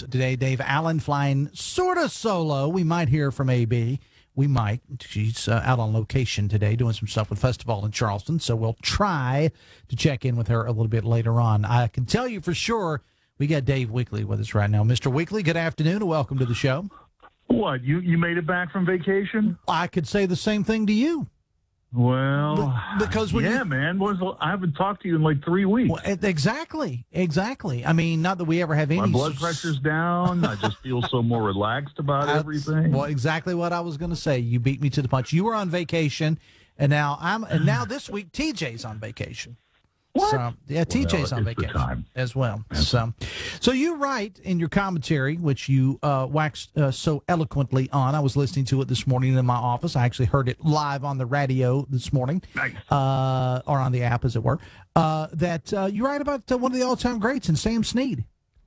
today. Dave Allen flying sort of solo. We might hear from AB. We might. She's out on location today doing some stuff with Festival in Charleston, so we'll try to check in with her a little bit later on. I can tell you for sure we got Dave Weekley with us right now. Mr. Weekley, good afternoon and welcome to the show. What, you made it back from vacation? I could say the same thing to you. Well, because when man. I haven't talked to you in like 3 weeks. Well, exactly. I mean, not that we ever have any. My blood pressure's down. I just feel so more relaxed about everything. Well, exactly what I was going to say. You beat me to the punch. You were on vacation, and now this week TJ's on vacation. What? So, yeah, TJ's on vacation as well. Yeah. So you write in your commentary, which you waxed so eloquently on. I was listening to it this morning in my office. I actually heard it live on the radio this morning, nice. Or on the app, as it were. That you write about one of the all-time greats, and Sam Snead.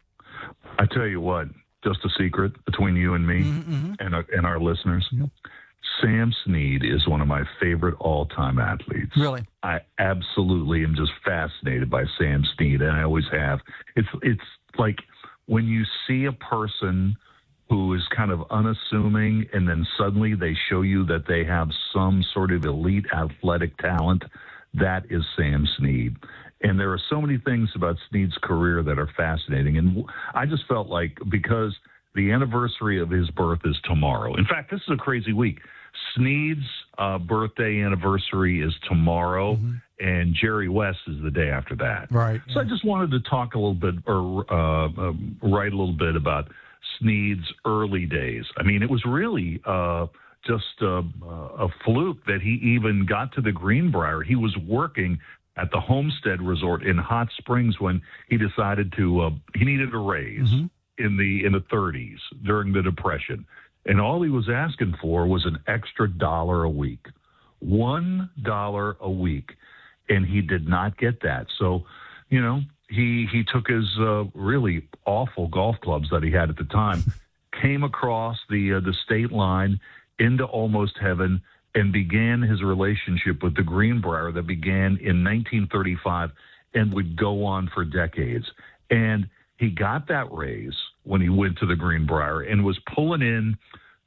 I tell you what, just a secret between you and me and our listeners. Mm-hmm. Sam Snead is one of my favorite all-time athletes. Really? I absolutely am just fascinated by Sam Snead, and I always have. It's like when you see a person who is kind of unassuming, and then suddenly they show you that they have some sort of elite athletic talent, that is Sam Snead. And there are so many things about Snead's career that are fascinating. And I just felt like because the anniversary of his birth is tomorrow. In fact, this is a crazy week. Snead's birthday anniversary is tomorrow, and Jerry West is the day after that. Right. So I just wanted to talk a little bit, or write a little bit about Snead's early days. I mean, it was really just a fluke that he even got to the Greenbrier. He was working at the Homestead Resort in Hot Springs when he decided he needed a raise in the 30s during the Depression. And all he was asking for was an extra $1 a week. $1 a week. And he did not get that. So, he took his really awful golf clubs that he had at the time, came across the state line into Almost Heaven, and began his relationship with the Greenbrier that began in 1935 and would go on for decades. And he got that raise when he went to the Greenbrier and was pulling in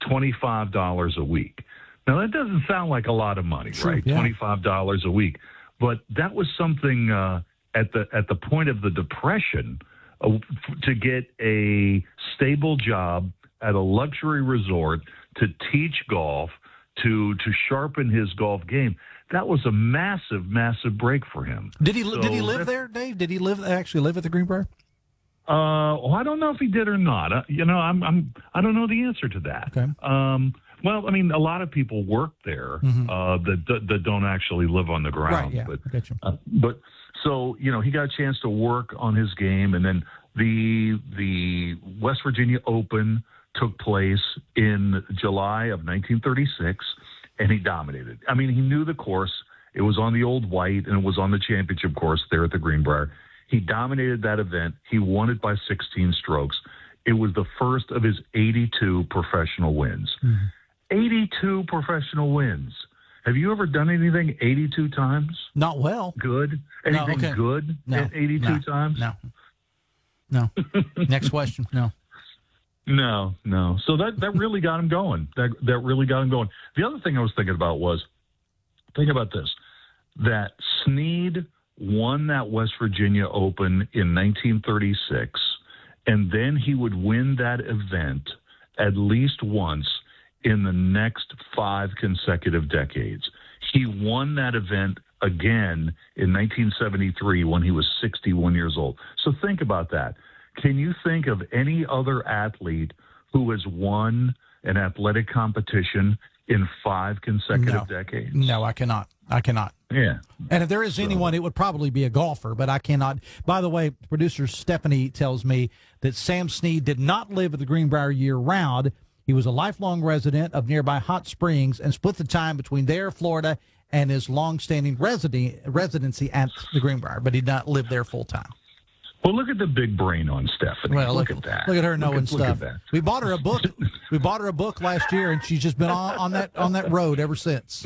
$25 a week. Now, that doesn't sound like a lot of money, right? Yeah. $25 a week. But that was something at the point of the Depression to get a stable job at a luxury resort, to teach golf, to sharpen his golf game. That was a massive, massive break for him. Did he live there, Dave? Did he actually live at the Greenbrier? Well, I don't know if he did or not. I don't know the answer to that. Okay. Well, I mean, a lot of people work there that don't actually live on the ground. Right, yeah, I get you. But so he got a chance to work on his game, and then the West Virginia Open took place in July of 1936, and he dominated. I mean, he knew the course. It was on the old white, and it was on the championship course there at the Greenbrier. He dominated that event. He won it by 16 strokes. It was the first of his 82 professional wins. 82 professional wins. Have you ever done anything 82 times? Not well. Good? Anything good at 82 times? No. Next question. No. No. So that really got him going. That really got him going. The other thing I was thinking about was, think about this, that Snead won that West Virginia Open in 1936, and then he would win that event at least once in the next 5 consecutive decades. He won that event again in 1973 when he was 61 years old. So think about that. Can you think of any other athlete who has won an athletic competition in 5 consecutive decades? No, I cannot. Yeah. And if there is anyone, it would probably be a golfer, but I cannot. By the way, producer Stephanie tells me that Sam Snead did not live at the Greenbrier year-round. He was a lifelong resident of nearby Hot Springs and split the time between there, Florida, and his long-standing residency at the Greenbrier, but he did not live there full-time. Well, look at the big brain on Stephanie. Well, look at that. Look at her knowing stuff. Look at that. We bought her a book. We bought her a book last year, and she's just been on that road ever since.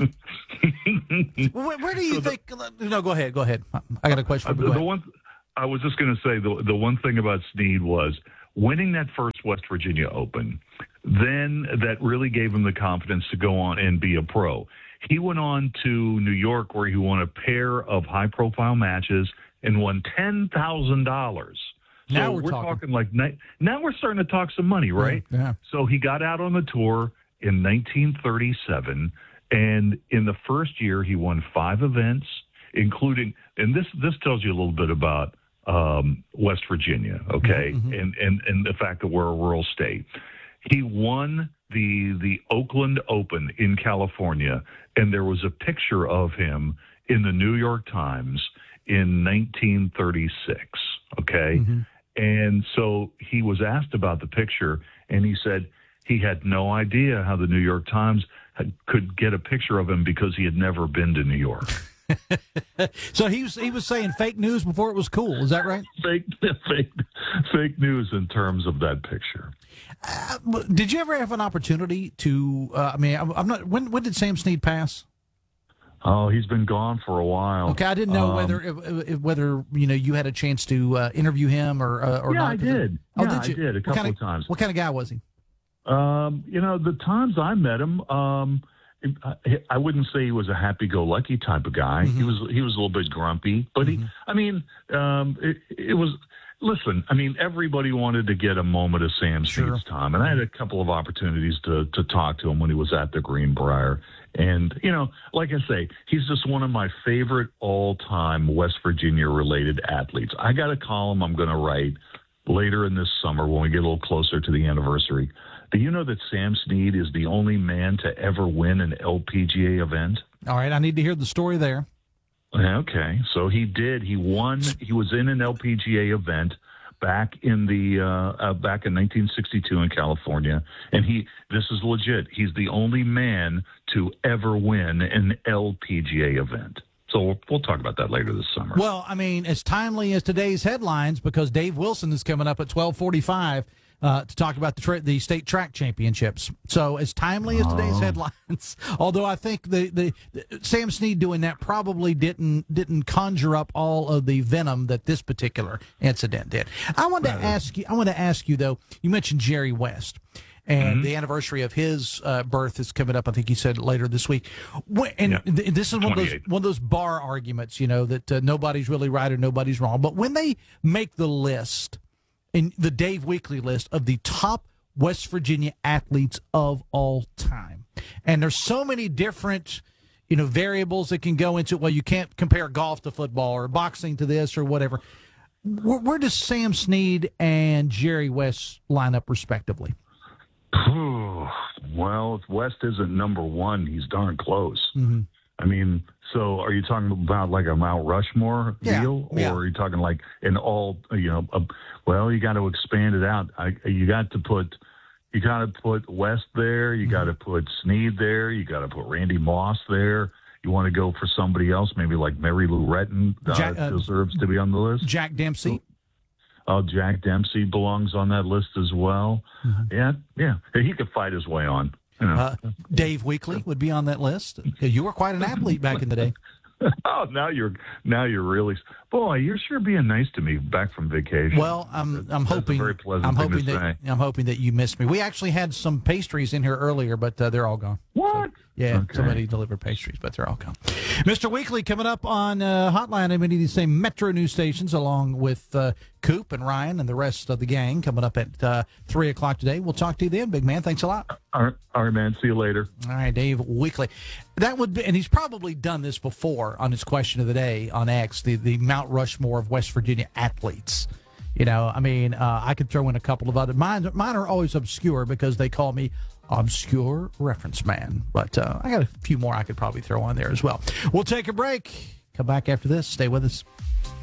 Where do you think? No, go ahead. I got a question for you. I was just going to say the one thing about Snead was winning that first West Virginia Open, then that really gave him the confidence to go on and be a pro. He went on to New York, where he won a pair of high-profile matches and won $10,000. Now we're talking. Now we're starting to talk some money, right? Yeah. So he got out on the tour in 1937, and in the first year he won 5 events, including, and this tells you a little bit about West Virginia, okay, and the fact that we're a rural state. He won the Oakland Open in California, and there was a picture of him in the New York Times in 1936, okay? And so he was asked about the picture, and he said he had no idea how the New York Times could get a picture of him because he had never been to New York. So he was saying fake news before it was cool. Is that right? Fake news in terms of that picture. Did you ever have an opportunity to? I'm not. When did Sam Snead pass? Oh, he's been gone for a while. Okay, I didn't know whether you had a chance to interview him or yeah, not. I did. Oh, yeah, did you? I did a couple of times. What kind of guy was he? The times I met him, I wouldn't say he was a happy-go-lucky type of guy. He was a little bit grumpy, but it was. Listen, I mean, everybody wanted to get a moment of Sam Snead's time, and I had a couple of opportunities to talk to him when he was at the Greenbrier. And, like I say, he's just one of my favorite all-time West Virginia-related athletes. I got a column I'm going to write later in this summer when we get a little closer to the anniversary. Do you know that Sam Snead is the only man to ever win an LPGA event? All right, I need to hear the story there. Okay, so he did. He won. He was in an LPGA event back in 1962 in California, and this is legit. He's the only man to ever win an LPGA event. So we'll talk about that later this summer. Well, I mean, as timely as today's headlines, because Dave Wilson is coming up at 12:45. To talk about the state track championships. So as timely as today's headlines, although I think the Sam Snead doing that probably didn't conjure up all of the venom that this particular incident did. I want to ask you though. You mentioned Jerry West. And the anniversary of his birth is coming up. I think you said later this week. This is one of those bar arguments, that nobody's really right or nobody's wrong. But when they make the list, in the Dave Weekly list of the top West Virginia athletes of all time, and there's so many different, variables that can go into it. Well, you can't compare golf to football or boxing to this or whatever. Where does Sam Snead and Jerry West line up respectively? Well, if West isn't number one, he's darn close. I mean, so are you talking about like a Mount Rushmore deal, or are you talking like an all? Well, you got to expand it out. You got to put West there. You got to put Snead there. You got to put Randy Moss there. You want to go for somebody else, maybe like Mary Lou Retton deserves to be on the list. Jack Dempsey. Oh, Jack Dempsey belongs on that list as well. Yeah. He could fight his way on. Dave Weekly would be on that list. You were quite an athlete back in the day. Oh, now you're really, boy, you're sure being nice to me back from vacation. Well, I'm hoping. Very pleasant thing to say. I'm hoping that you missed me. We actually had some pastries in here earlier, but they're all gone. What? So, somebody delivered pastries, but they're all gone. Mr. Weekly coming up on Hotline at many of these same Metro news stations, along with Coop and Ryan and the rest of the gang, coming up at 3 o'clock today. We'll talk to you then, big man. Thanks a lot. All right, man. See you later. All right, Dave Weekly. That would be, and he's probably done this before on his question of the day on X, the Mount Rushmore of West Virginia athletes. I could throw in a couple of other. Mine are always obscure because they call me Obscure Reference Man. But I got a few more I could probably throw on there as well. We'll take a break. Come back after this. Stay with us.